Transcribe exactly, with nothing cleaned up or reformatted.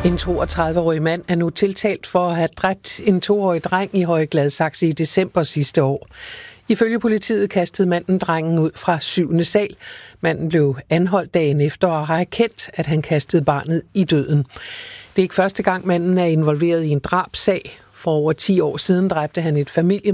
En toogtredive-årig mand er nu tiltalt for at have dræbt en toårig dreng i Høje Gladsaxe i december sidste år. Ifølge politiet kastede manden drengen ud fra syvende sal. Manden blev anholdt dagen efter og har erkendt, at han kastede barnet i døden. Det er ikke første gang, manden er involveret i en drabssag. For over ti år siden dræbte han et familie